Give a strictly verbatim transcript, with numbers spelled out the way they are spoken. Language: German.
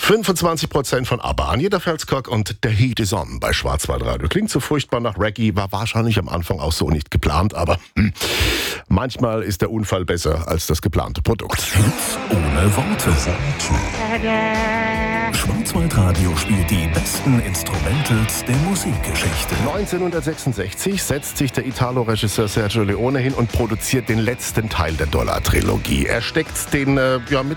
fünfundzwanzig Prozent von ABBA, Anita Felskog und der Heat is on bei Schwarzwaldradio. Klingt so furchtbar nach Reggae, war wahrscheinlich am Anfang auch so nicht geplant, aber hm, manchmal ist der Unfall besser als das geplante Produkt. Hits ohne Worte. Schwarzwaldradio spielt die besten Instrumentals der Musikgeschichte. neunzehnhundertsechsundsechzig setzt sich der Italo-Regisseur Sergio Leone hin und produziert den letzten Teil der Dollar-Trilogie. Er steckt den äh, ja, mit